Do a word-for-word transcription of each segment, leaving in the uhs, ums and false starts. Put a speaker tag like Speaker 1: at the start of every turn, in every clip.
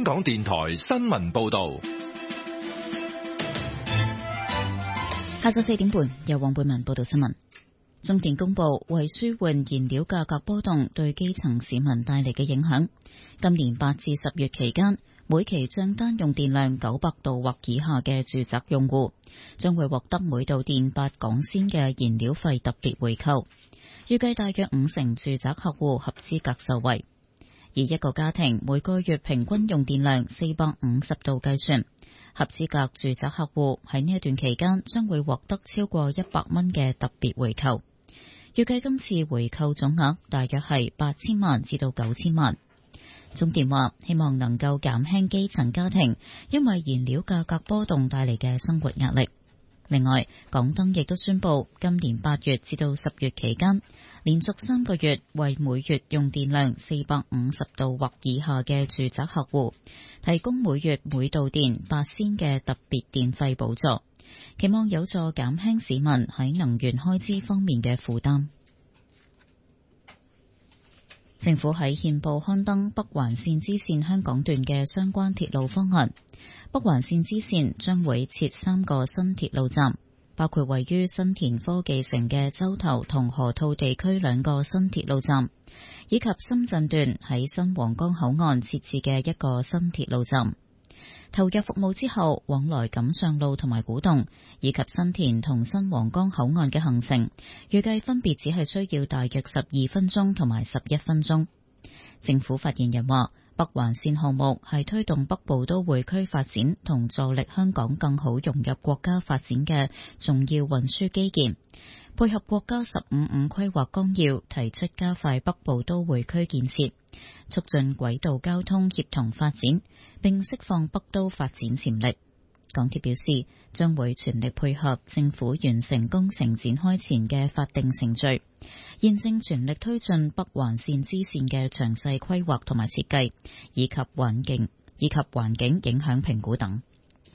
Speaker 1: 香港電台新聞報道。
Speaker 2: 下晝四點半，由黃貝文報道新聞。中電公布為舒緩燃料價格波動對基層市民帶嚟嘅影響，今年八至十月期間，每期賬單用電量九百度或以下嘅住宅用戶將會獲得每度電八港仙嘅燃料費特別回扣，預計大約五成住宅客戶合資格受惠。以一個家庭每個月平均用電量四百五十度計算，合資格住宅客戶喺呢一段期間將會獲得超過一百蚊嘅特別回扣，預計今次回扣總額大約係八千萬至到九千萬。中電話希望能夠減輕基層家庭因為燃料價格波動帶嚟嘅生活壓力。另外，港燈亦都宣布今年八月至到十月期間，連續三個月為每月用電量四百五十度或以下嘅住宅客戶提供每月每度電八仙嘅特別電費補助，期望有助減輕市民喺能源開支方面嘅負擔。政府喺憲報刊登北環綫支綫香港段嘅相關鐵路方案。北環綫支綫將會設三個新鐵路站，包括位於新田科技城嘅洲頭同河套地區兩個新鐵路站，以及深圳段喺新皇崗口岸設置嘅一個新鐵路站。投入服務之後，往來錦上路同埋古洞，以及新田同新皇崗口岸嘅行程，預計分別只係需要大約十二分鐘同埋十一分鐘。政府發言人話，北環綫項目係推動北部都會區發展同助力香港更好融入國家發展嘅重要運輸基建，配合國家十五五規劃綱要提出加快北部都會區建設，促進軌道交通協同發展，並釋放北都發展潛力。港鐵表示，將會全力配合政府完成工程展開前嘅法定程序，現正全力推進北環綫支綫嘅詳細規劃同埋設計，以及環境以及環境影響評估等。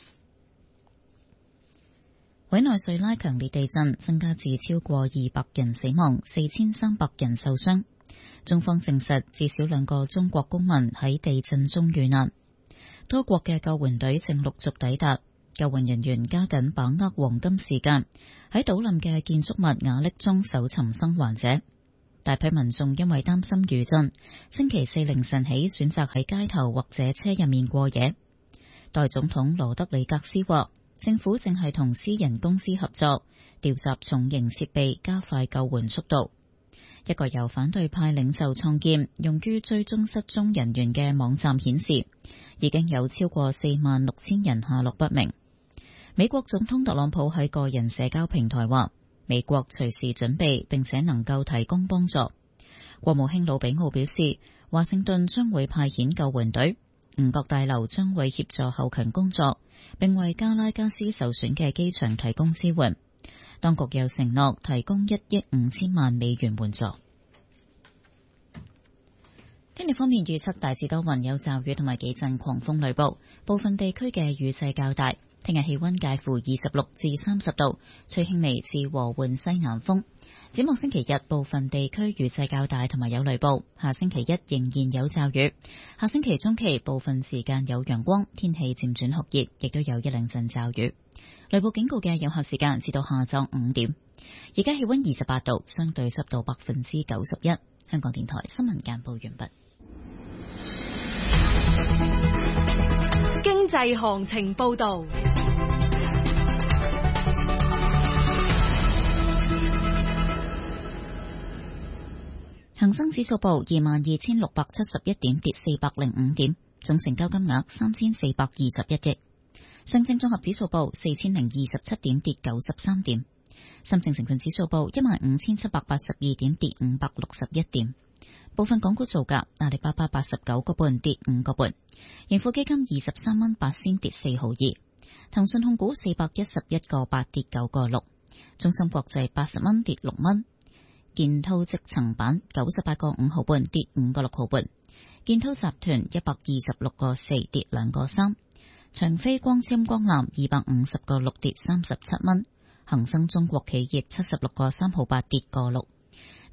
Speaker 2: 委內瑞拉強烈地震增加至超過二百人死亡，四千三百人受傷。中方證實至少兩個中國公民喺地震中遇難。多國嘅救援隊正陸續抵達，救援人員加緊把握黃金時間，喺倒冧嘅建築物瓦礫中搜尋生還者。大批民眾因為擔心餘震，星期四凌晨起選擇喺街頭或者車入面過夜。代總統羅德里格斯話，政府正係同私人公司合作，調集重型設備，加快救援速度。一個由反對派領袖創建、用於追蹤失蹤人員嘅網站顯示，已經有超過四萬六千人下落不明。美國總統特朗普喺個人社交平台話，美國隨時準備並且能夠提供幫助。國務卿魯比奧表示，華盛頓將會派遣救援隊，五角大樓將會協助後勤工作，並為加拉加斯受損嘅機場提供支援。當局又承諾提供一億五千萬美元援助。天氣方面預測大致多雲，有驟雨同埋幾陣狂風雷暴，部分地區嘅雨勢較大。聽日氣溫介乎二十六至三十度，吹輕微至和緩西南風。展望星期日，部分地區雨勢較大同埋有雷暴。下星期一仍然有驟雨。下星期中期部分時間有陽光，天氣漸轉酷熱，亦都有一兩陣驟雨。雷暴警告嘅有效時間至到下晝五點。而家氣溫二十八度，相對濕度百分之九十一。香港電台新聞簡報完畢。
Speaker 3: 經濟行情報道。
Speaker 2: 恒生指數報二萬二千六百七十一點，跌四百零五點，總成交金額三千四百二十一億。上證綜合指數報四千零二十七點，跌九十三點。深證成分指數報一萬五千七百八十二點，跌五百六十一點。部分港股造價，阿里巴巴八十九個半跌五個半，盈富基金二十三蚊八仙跌四毫二，騰訊控股四百一十一個八跌九個六，中芯國際八十蚊跌六蚊，建滔積層板九十八個五毫半跌五個六毫半，建滔集團一百二十六個四跌兩個三，長飛光纖光纜二百五十個六跌三十七蚊，恒生中國企業七十六個三毫八跌個六。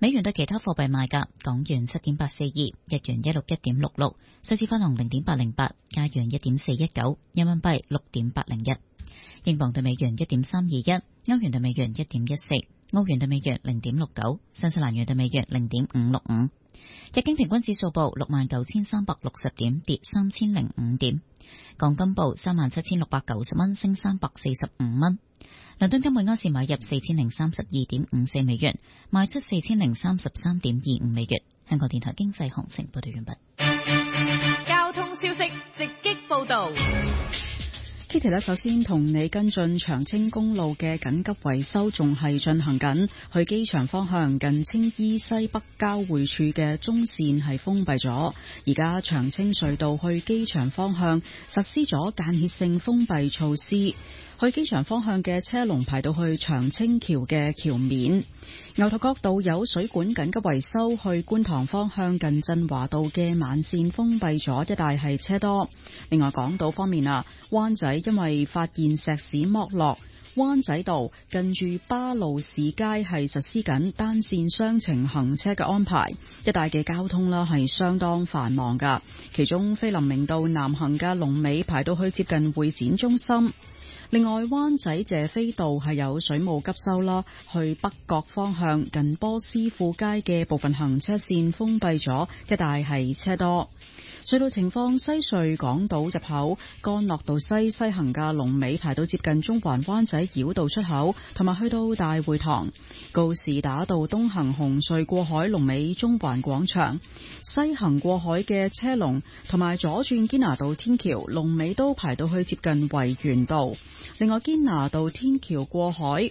Speaker 2: 美元對其他貨幣賣價：港元七點八四二，日元一六一點六六，瑞士法郎零點八零八，加元一點四一九，人民幣六點八零一，英鎊對美元一點三二一，歐元對美元一點一四，澳元對美元零點六九，新西蘭元對美元零點五六五。日經平均指數報六萬九千三百六十點，跌三千零五點。港金報三萬七千六百九十蚊，升三百四十五蚊。倫敦金每安士買入四千零三十二點五四美元，賣出四千零三十三點二五美元。香港電台經濟行情報道完畢。
Speaker 3: 交通消息直擊報道。
Speaker 4: Kitty 咧，首先同你跟進長青公路嘅緊急維修仲係進行緊，去機場方向近青衣西北交匯處嘅中線係封閉咗，而家長青隧道去機場方向實施咗間歇性封閉措施。去機場方向嘅車龍排到去長青橋嘅橋面。牛頭角道有水管緊急維修，去觀塘方向近振華道嘅慢線封閉咗，一帶係車多。另外港島方面啊，灣仔因為發現石屎剝落，灣仔道近住巴路士街係實施緊單線雙程行車嘅安排，一帶嘅交通啦係相當繁忙噶。其中菲林明道南行嘅龍尾排到去接近會展中心。另外，灣仔謝斐道係有水務急修啦，去北角方向近波斯富街嘅部分行車線封閉咗，一帶係車多。隧道情況：西隧港島入口干諾道西西行嘅龍尾排到接近中環灣仔繞道出口，同埋去到大會堂；告士打道東行紅隧過海龍尾中環廣場，西行過海嘅車龍同埋左轉堅拿道天橋龍尾都排到去接近維園道。另外，堅拿道天橋過海，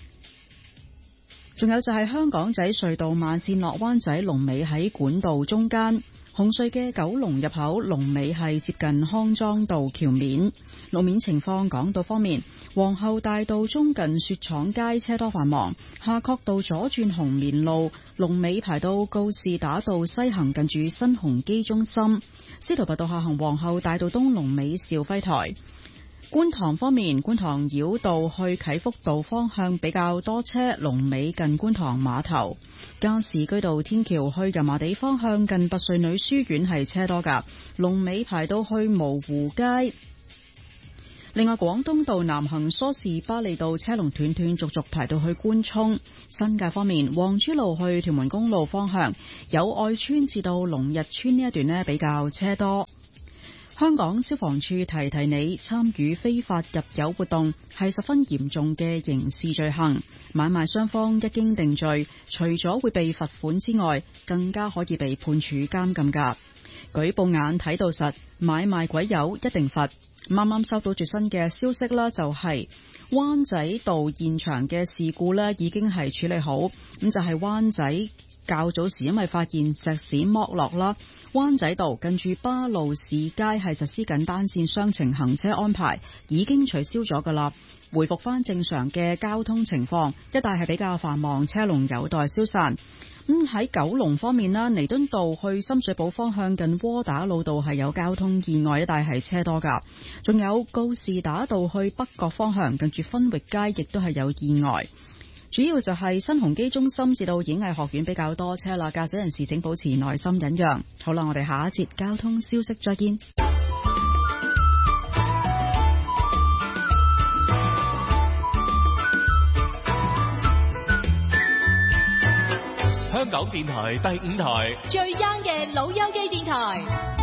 Speaker 4: 仲有就係香港仔隧道慢線落灣仔龍尾喺管道中間。紅隧嘅九龍入口龍尾係接近康莊道橋面。路面情況，港島方面，皇后大道中近雪廠街車多繁忙，夏慤道左轉紅棉路龍尾排到告士打道西行近住新鴻基中心。司徒拔道下行皇后大道東龍尾兆輝台。觀塘方面，觀塘繞道去啟福道方向比較多車，龍尾近觀塘碼頭。加士居道天橋去油麻地方向近拔萃女書院係車多噶，龍尾排到去蕪湖街。另外，廣東道南行梳士巴利道車龍斷斷續續排到去官涌。新界方面，黃珠路去屯門公路方向友愛村至到龍日村呢一段呢比較車多。香港消防處提提你，參與非法入油活動係十分嚴重嘅刑事罪行，買賣雙方一經定罪，除咗會被罰款之外，更加可以被判處監禁噶。舉報眼睇到實，買賣鬼油一定罰。啱啱收到最新嘅消息啦，就係灣仔道現場嘅事故呢已經係處理好，咁就係灣仔較早時因為發現石屎剝落啦，灣仔道近住巴路士街係實施緊單線雙程行車安排，已經取消咗噶啦，回復翻正常嘅交通情況，一帶係比較繁忙，車龍有待消散。咁喺九龍方面啦，彌敦道去深水埗方向近窩打老道係有交通意外，一帶係車多噶。仲有告士打道去北角方向近住分域街亦都係有意外。主要就係新鴻基中心至到演藝學院比較多車啦，駕駛人士請保持耐心忍讓。好啦，我哋下一節交通消息再見。
Speaker 1: 香港電台第五台
Speaker 3: 最 young 嘅老友記電台。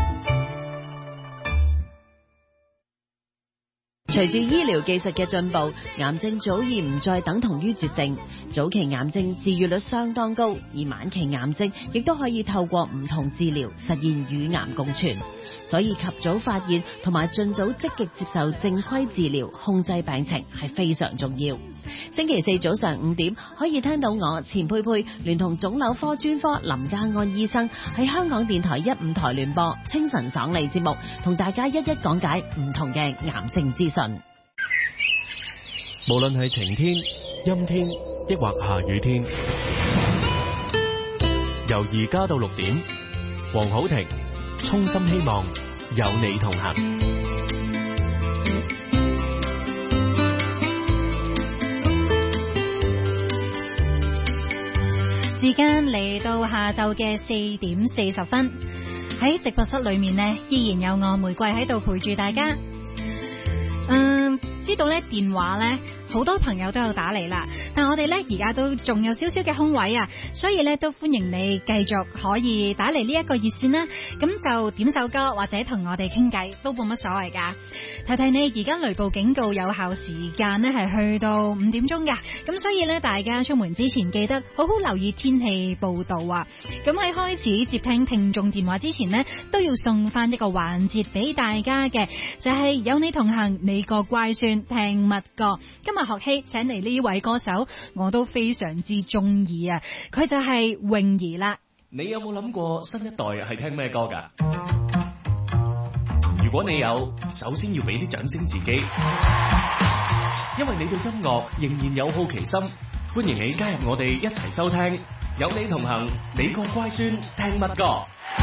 Speaker 5: 隨住醫療技術嘅進步，癌症早已唔再等同於絕症。早期癌症治癒率相當高，而晚期癌症亦都可以透過唔同治療實現與癌共存。所以及早發現同埋盡早積極接受正規治療，控制病情係非常重要。星期四早上五點可以聽到我錢佩佩聯同腫瘤科專科林家安醫生喺香港電台一五台聯播清晨爽利節目，同大家一一講解唔同嘅癌症資訊。
Speaker 6: 無論係晴天、陰天，抑或下雨天，由而家到六點，黃好庭衷心希望有你同行。
Speaker 7: 時間嚟到下晝嘅四點四十分，喺直播室裏面呢，依然有我玫瑰喺度陪住大家。嗯，知道咧電話咧好多朋友都有打嚟啦，但我哋咧而家都仲有少少嘅空位啊，所以咧都歡迎你繼續可以打嚟呢一個熱線啦。咁就點首歌或者同我哋傾偈都冇乜所謂噶。提提你，而家雷暴警告有效時間咧係去到五點鐘噶，咁所以咧大家出門之前記得好好留意天氣報道啊。咁喺開始接聽聽眾電話之前呢，都要送翻一個環節俾大家嘅，就係、是、有你同行，你個乖孫聽乜歌。今日學希請嚟呢位歌手，我都非常之中意啊！佢就係泳兒啦。
Speaker 1: 你有冇諗過新一代係聽咩歌㗎？如果你有，首先要俾啲掌聲自己，因為你對音樂仍然有好奇心。歡迎你加入我哋一齊收聽，有你同行，你個乖孫聽乜歌？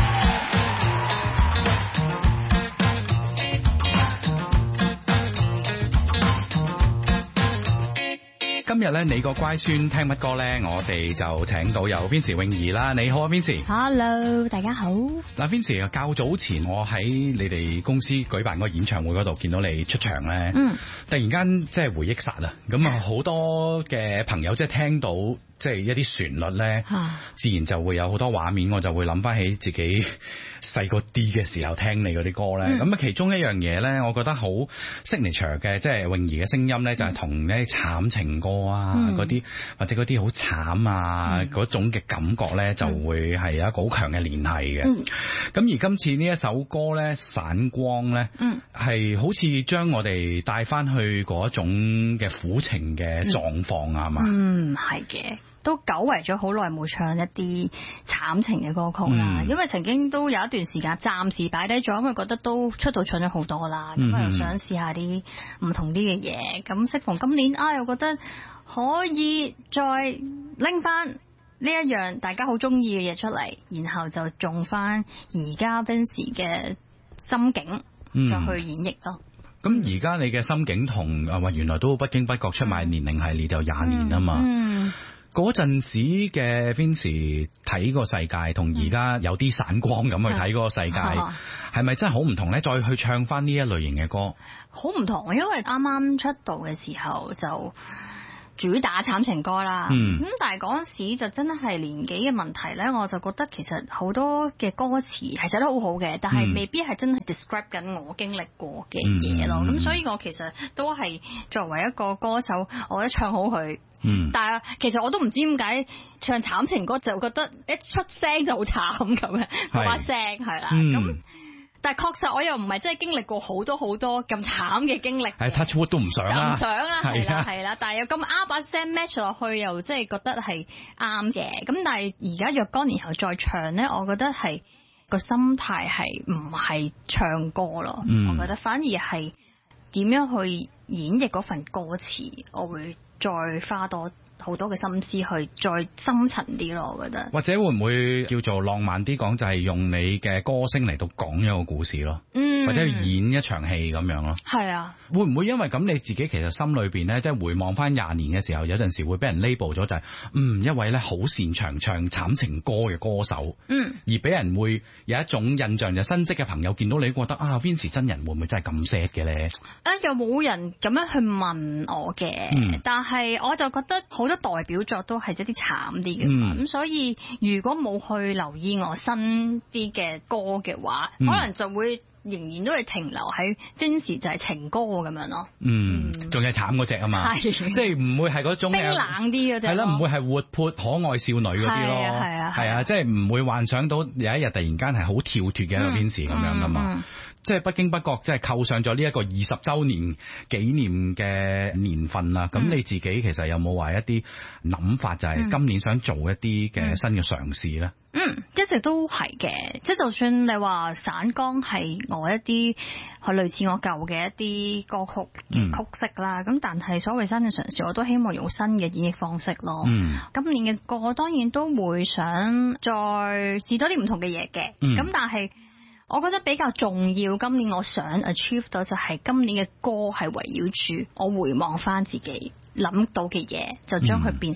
Speaker 8: 今日咧，你個乖孫聽乜歌咧？我哋就請到有 Vincy 泳兒啦。你好啊 Vincy。
Speaker 9: Hello， 大家好。
Speaker 8: 嗱 Vincy， 較早前我喺你哋公司舉辦個演唱會嗰度見到你出場咧，嗯，突然間即係回憶殺啊！咁啊，好多嘅朋友即係聽到即係一啲旋律咧，啊，自然就會有好多畫面，我就會諗翻起自己細個啲嘅時候聽你嗰啲歌咧。咁啊，嗯，其中一樣嘢咧，我覺得好 signature 嘅，即係泳兒嘅聲音咧，就係同咧慘情歌啊，嗰啲，嗯，或者嗰啲好慘啊嗰，嗯，種嘅感覺咧，就會係有一個好強嘅聯繫嘅。咁，嗯，而今次呢一首歌咧，散光咧，嗯，係好似將我哋帶翻去嗰種嘅苦情嘅狀況啊嘛。
Speaker 9: 嗯，係嘅。都久違咗好耐冇唱一啲慘情嘅歌曲啦，嗯，因為曾經都有一段時間暫時擺低咗，因為覺得都出道唱咗好多啦，咁啊又想試下啲唔同啲嘅嘢，咁適逢今年啊又覺得可以再拎翻呢一樣大家好中意嘅嘢出嚟，然後就用翻而家 Vincy 嘅心境再去演繹咯。
Speaker 8: 咁而家你嘅心境同啊，原來都不經不覺出賣年齡系列就廿年啊嘛。嗯嗯嗰陣時嘅 Vincy 睇個世界，同而家有啲散光咁去睇嗰個世界，係咪真係好唔同咧？再去唱翻呢一類型嘅歌，
Speaker 9: 好唔同，因為啱啱出道嘅時候就主打慘情歌啦。咁、嗯、但係嗰陣時就真係年紀嘅問題咧，我就覺得其實好多嘅歌詞係寫得好好嘅，但係未必係真係 describe 緊我經歷過嘅嘢咯。咁、嗯、所以我其實都係作為一個歌手，我覺得唱好佢。嗯，但係其實我都唔知點解唱慘情歌就覺得一出聲就好慘咁嘅，嗰把聲係啦。咁、嗯、但係確實我又唔係真係經歷過好多好多咁慘嘅經歷，
Speaker 8: 係 touch wood 都唔想啦，
Speaker 9: 唔想啦，係啦係啦。但係又咁啱把聲 match 落去，又即係覺得係啱嘅。咁但係而家若干年後再唱咧，我覺得係個心態係唔係唱歌咯、嗯，我覺得反而係點樣去演繹嗰份歌詞，我會再花多好多嘅心思去再深層啲咯，我覺得。或者會唔會叫做浪漫啲講，就係用你嘅歌聲嚟到講一個故事咯，嗯，或者演一場戲咁樣咯。係啊。會唔會因為咁你自己其實心裏邊咧，即係回望翻廿年嘅時候，有陣時會俾人 label 咗就係、是、嗯一位咧好擅長唱慘情歌嘅歌手，嗯，而俾人會有一種印象，就新識嘅朋友見到你覺得啊 Vincy 真人會唔會真係咁 sad 嘅咧？啊，又冇人咁樣去問我嘅、嗯，但係我就覺得好多代表作都係一啲慘啲嘅嘛，咁、嗯、所以如果冇去留意我新啲嘅歌嘅話、嗯，可能就會仍然都係停留喺 Vincy 就係情歌咁樣咯。嗯，仲係慘嗰隻啊嘛，即係唔會係嗰種冰冷啲嗰隻，係啦，唔會係活潑可愛少女嗰啲咯，係啊，係啊，即係唔會幻想到有一日突然間係好跳脫嘅一個 Vincy 咁樣噶嘛。嗯嗯嗯即係不經不覺，即係扣上咗呢一個二十週年紀念嘅年份啦。咁、嗯、你自己其實有冇話一啲諗法，就係今年想做一啲嘅新嘅嘗試咧？嗯，一直都係嘅。即係就算你話散光係我一啲係類似我舊嘅一啲歌曲、嗯、曲式啦，咁但係所謂新嘅嘗試，我都希望用新嘅演繹方式咯。嗯，今年嘅歌當然都會想再試多啲唔同嘅嘢嘅。嗯，咁但係我覺得比較重要，今年我想 achieve 到就係今年嘅歌係圍繞住我回望翻自己諗到嘅嘢，就將佢變成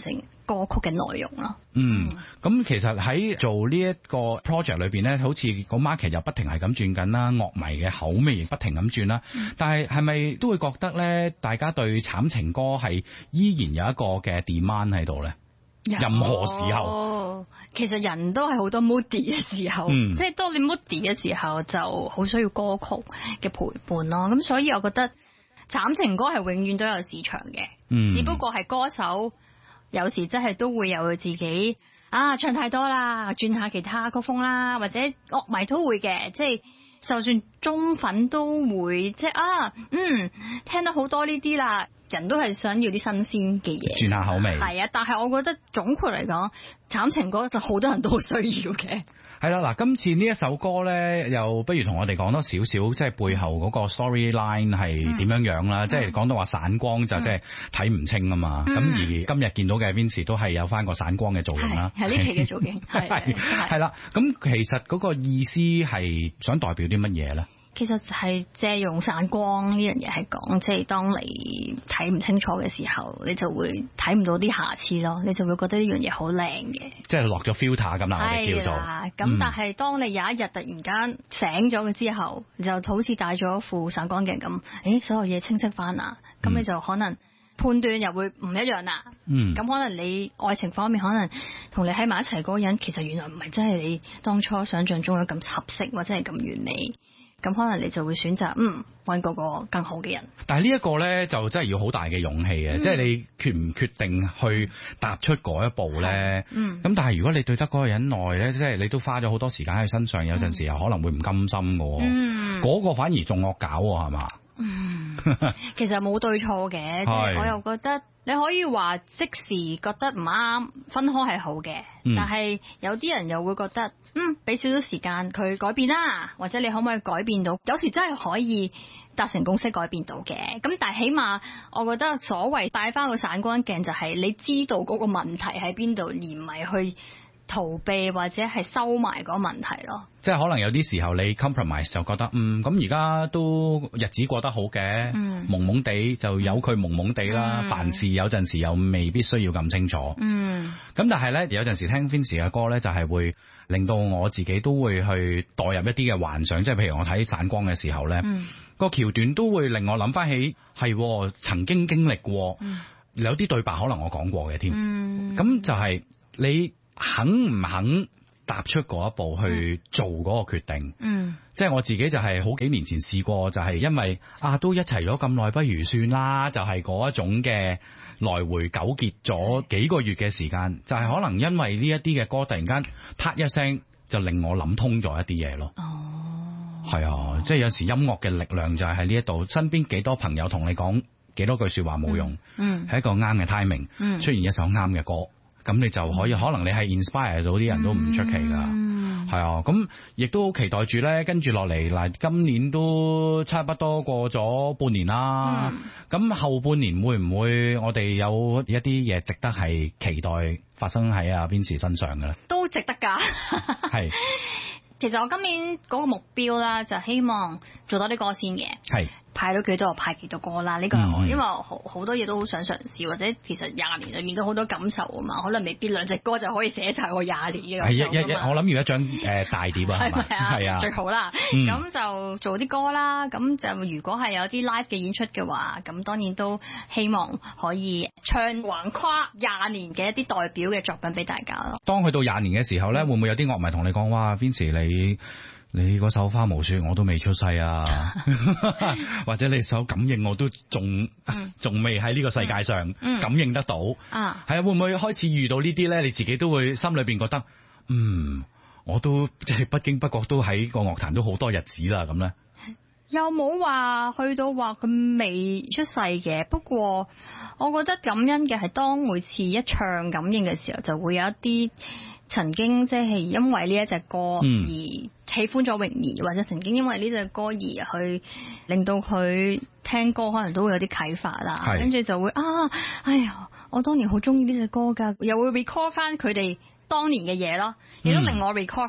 Speaker 9: 歌曲嘅內容咯。
Speaker 8: 嗯，咁其實喺做呢一個 project 裏邊咧，好似個 market 又不停係咁轉緊啦，樂迷嘅口味亦不停咁轉啦。嗯、但係係咪都會覺得咧，大家對慘情歌係依然有一個嘅 demand 喺度咧？任何時候，
Speaker 9: 其實人都係好多 moody 嘅時候，嗯、即係當你 moody 嘅時候，就好需要歌曲嘅陪伴咯。咁所以我覺得慘情歌係永遠都有市場嘅，嗯、只不過係歌手有時真係都會有佢自己啊唱太多啦，轉下其他曲風啦，或者樂迷都會嘅，即係就算忠粉都會即係啊，嗯，聽到好多呢啲啦。人都係想要啲新鮮嘅嘢，
Speaker 8: 轉下口味。
Speaker 9: 係啊，但係我覺得總括嚟講，慘情歌就好多人都好需要嘅。
Speaker 8: 係啦，嗱，今次呢一首歌咧，又不如同我哋講多少少，即係背後嗰個 storyline 係點樣樣啦。嗯、即係講到話散光就即係睇唔清啊嘛。咁、嗯、而今日見到嘅 Vincy 都係有翻個散光嘅造型啦。
Speaker 9: 係呢期嘅造型。係
Speaker 8: 係啦，咁其實嗰個意思係想代表啲乜嘢咧？
Speaker 9: 其實係借用散光呢樣嘢係講，即係當你睇唔清楚嘅時候，你就會睇唔到啲瑕疵咯，你就會覺得呢樣嘢好靚嘅，即係
Speaker 8: 落咗 filter 咁啦，我哋叫做。
Speaker 9: 咁但係當你有一日突然間醒咗嘅之後，嗯、就好似戴咗副散光鏡咁，誒，所有嘢清晰翻啦，咁、嗯、你就可能判斷又會唔一樣啦。嗯，咁可能你愛情方面，可能同你喺埋一齊嗰個人，其實原來唔係真係你當初想象中嘅咁合適，或者係咁完美。咁可能你就會選擇嗯揾嗰個更好嘅人。
Speaker 8: 但係呢一個咧就真係要好大嘅勇氣嘅，嗯、即係你決唔決定去踏出嗰一步咧。嗯。咁但係如果你對得嗰個人耐咧，即係你都花咗好多時間喺佢身上，有陣時又可能會唔甘心嘅。嗯。嗰個反而仲惡搞喎，係嘛？嗯。
Speaker 9: 其實冇對錯嘅，即係我又覺得你可以話即時覺得唔啱，分開係好嘅。嗯、但係有啲人又會覺得。嗯，俾少少時間佢改變啦，或者你可唔可以改變到？有時真係可以達成共識改變到嘅。咁但係起碼我覺得所謂帶翻個散光鏡就係你知道嗰個問題喺邊度，而唔係去逃避或者係收埋嗰個問題咯。
Speaker 8: 即係可能有啲時候你 compromise 就覺得嗯咁而家都日子過得好嘅，嗯、蒙蒙地就由佢蒙蒙地啦。嗯、凡事有陣時又未必需要咁清楚。嗯。咁但係咧有陣時聽 Vincy 嘅歌咧就係會令到我自己都會去代入一啲嘅幻想，即係譬如我睇散光嘅時候咧，嗯、個橋段都會令我諗翻起係曾經經歷過，嗯、有啲對白可能我講過嘅添。咁、嗯、就係你肯唔肯踏出嗰一步去做嗰個決定？嗯，即係我自己就係好幾年前試過，就係因為啊都一齊咗咁耐，不如算啦，就係嗰一種嘅來回糾結咗幾個月嘅時間，就係可能因為呢一啲嘅歌突然間啪一聲就令我諗通咗一啲嘢咯。哦，係啊，即係有時音樂嘅力量就係喺呢一度，身邊幾多朋友同你講幾多句說話冇用，嗯，係一個啱嘅 timing，嗯，出現一首啱嘅歌。咁你就可以，可能你係 inspire 到啲人都唔出奇噶，係、嗯、啊，咁亦都好期待住咧，跟住落嚟嗱，今年都差不多過咗半年啦，咁、嗯、後半年會唔會我哋有一啲嘢值得係期待發生喺阿 Vincy 身上嘅咧？都值得㗎，係。
Speaker 9: 其實我今年嗰個目標啦，就希望做多啲歌先嘅。係。派到幾多就派幾多歌啦，呢、這個係我，嗯、因為好好多嘢都好想嘗試，或者其實廿年裏面都好多感受啊嘛，可能未必兩隻歌就可以寫晒我廿年嘅感受。係一一我諗要一張誒、呃、大碟啊，係咪啊？係啊，最好啦。咁、嗯、就做啲歌啦，咁就如果係有啲 live 嘅演出嘅話，咁當然都希望可以唱橫跨廿年嘅一啲代表嘅作品俾大家咯。當去到廿年嘅時候咧，會唔會有啲樂迷同你講，哇 Vincy 你？你嗰首花無雪我都未出世啊，或者你首感應我都仲仲未喺呢個世界上感應得到，啊，係啊，會唔會開始遇到呢啲咧？你自己都會心裏邊覺得，嗯，我都即係不經不覺都喺個樂壇都好多日子啦，咁咧？又冇話去到話佢未出世嘅，不過我覺得感恩嘅係當每次一唱感應嘅時候，就會有一啲曾經即係因為呢一隻歌而喜歡咗泳兒，或者曾經因為呢隻歌而去令到佢聽歌可能都會有啲啟發啦，跟住就會啊，哎呀，我當年好中意呢隻歌㗎，又會 recall 翻佢哋當年嘅嘢咯，亦都令我 recall 翻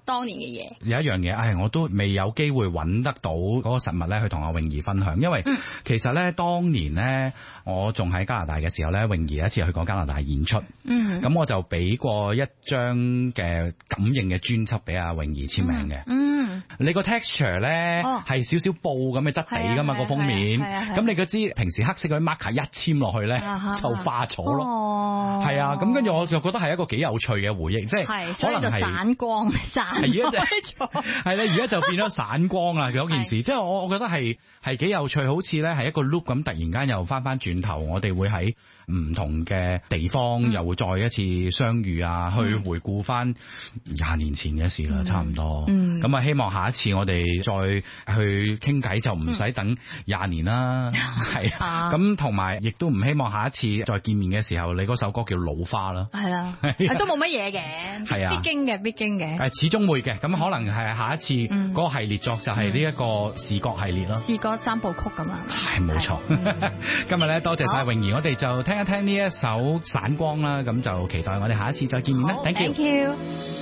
Speaker 9: 當年嘅嘢。
Speaker 8: 有一樣嘢，唉，我都未有機會揾得到嗰個實物咧，去同阿泳兒分享，因為其實咧當年咧，我仲喺加拿大嘅時候咧，泳兒有一次去過加拿大演出，嗯，咁我就俾過一張嘅感應嘅專輯俾阿泳兒簽名嘅，嗯，你個 texture 咧係少少布咁嘅質地噶嘛個封面，咁你嗰支平時黑色嗰啲 marker 一簽落去咧就化咗咯，係啊，咁跟住我就覺得係一個幾有趣嘅回憶，即係可能係
Speaker 9: 散光散，
Speaker 8: 係而家就係咧，而家就變咗散光啦嗰件事，即係我我覺得係係幾有趣，好似咧係一個 loop 咁，突然間又翻翻轉頭，我哋會喺唔同嘅地方、嗯、又會再一次相遇啊，嗯、去回顧翻廿年前嘅事啦，嗯、差唔多。咁啊、嗯，希望下一次我哋再去傾偈就唔使等廿年啦，係、嗯。咁同埋亦都唔希望下一次再見面嘅時候，你嗰首歌叫老花啦。係啦，
Speaker 9: 都冇乜嘢嘅，係啊，必經嘅，必經嘅。
Speaker 8: 誒，始終會嘅。咁可能係下一次嗰個系列作就係呢一個視覺系列咯。視覺三部曲咁啊。係冇錯。今日咧多謝晒泳兒，我哋就聽一聽呢一首散光啦，咁就期待我哋下一次再見面啦。Thank you。